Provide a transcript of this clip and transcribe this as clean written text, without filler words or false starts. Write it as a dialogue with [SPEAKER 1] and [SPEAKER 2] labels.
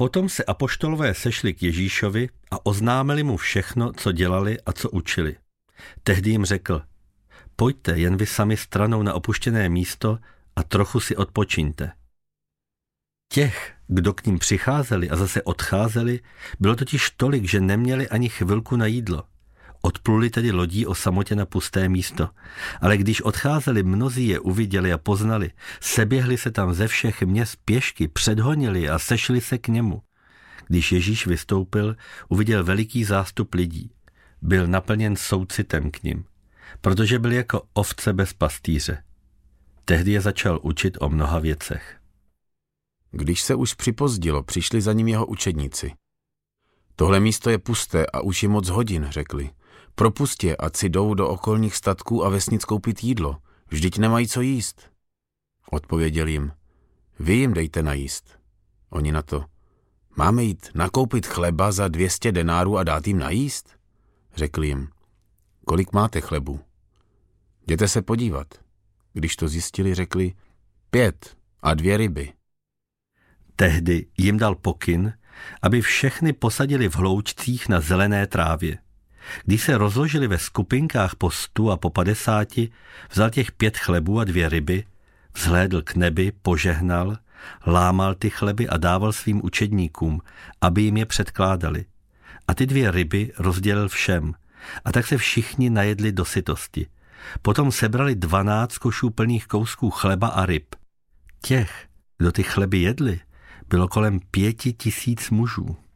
[SPEAKER 1] Potom se apoštolové sešli k Ježíšovi a oznámili mu všechno, co dělali a co učili. Tehdy jim řekl: pojďte jen vy sami stranou na opuštěné místo a trochu si odpočiňte. Těch, kdo k ním přicházeli a zase odcházeli, bylo totiž tolik, že neměli ani chvilku na jídlo. Odpluli tedy lodí o samotě na pusté místo. Ale když odcházeli, mnozí je uviděli a poznali. Seběhli se tam ze všech měst pěšky, předhonili a sešli se k němu. Když Ježíš vystoupil, uviděl veliký zástup lidí. Byl naplněn soucitem k nim, protože byl jako ovce bez pastýře. Tehdy je začal učit o mnoha věcech.
[SPEAKER 2] Když se už připozdilo, přišli za ním jeho učedníci. Tohle místo je pusté a už je moc hodin, řekli. Propusť je, ať si jdou do okolních statků a vesnic koupit jídlo. Vždyť nemají co jíst. Odpověděl jim: vy jim dejte najíst. Oni na to: máme jít nakoupit chleba za 200 denárů a dát jim najíst? Řekl jim: kolik máte chlebu? Jděte se podívat. Když to zjistili, řekli: 5 a 2 ryby.
[SPEAKER 1] Tehdy jim dal pokyn, aby všechny posadili v hloučcích na zelené trávě. Když se rozložili ve skupinkách po 100 a po 50, vzal těch 5 chlebů a 2 ryby, vzhlédl k nebi, požehnal, lámal ty chleby a dával svým učedníkům, aby jim je předkládali. A ty 2 ryby rozdělil všem. A tak se všichni najedli do sytosti. Potom sebrali 12 košů plných kousků chleba a ryb. Těch, kdo ty chleby jedli, bylo kolem 5 000 mužů.